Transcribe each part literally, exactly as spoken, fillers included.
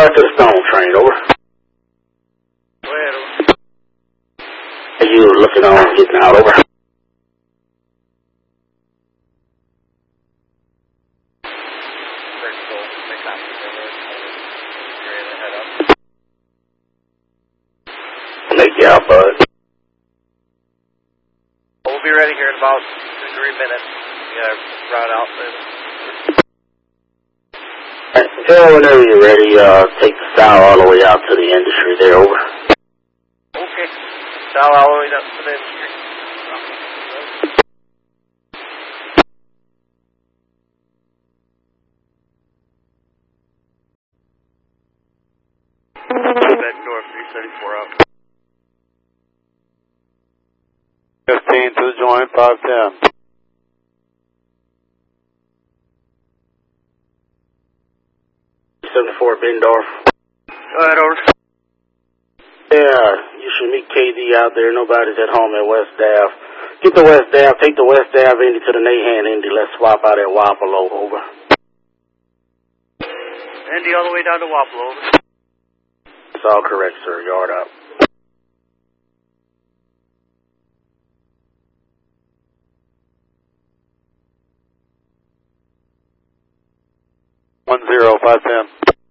start to the Stone train, over. Go ahead, over. Are you looking on getting out, over? Make you out, bud. We'll be ready here in about two, three minutes. We gotta route out then. Tell whenever you're ready, uh, take the style all the way out to the industry there, over. Okay. Style all the way up to the industry. Bed north, three seventy-four out. fifteen to the joint, five ten. seventy-four, Bendorf. Go ahead, over. Yeah, you should meet K D out there. Nobody's at home at West Ave. Get the West Ave, take the West Ave Indy to the Nahan Indy. Let's swap out at Wapello, over. Indy all the way down to Wapello, over. It's all correct, sir. Yard up. One zero, five ten.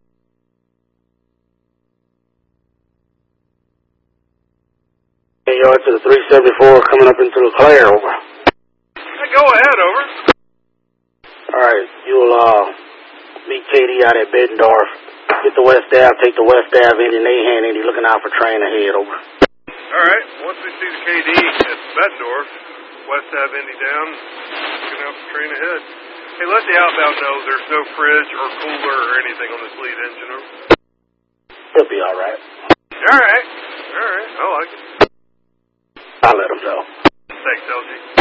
Yard to the three seventy-four coming up into the Claire, over. Go ahead, over. Alright, you'll, uh, meet K D out at Beddendorf. Get the West Ave, take the West Ave Indy, Nahan Indy, looking out for train ahead, over. Alright, once we see the K D at Beddendorf, West Ave Indy down, looking out for train ahead. Hey, let the outbound know there's no fridge or cooler or anything on this lead engine, over. He'll be alright. Alright, alright, I like it. I'll let him know. Thanks, L G.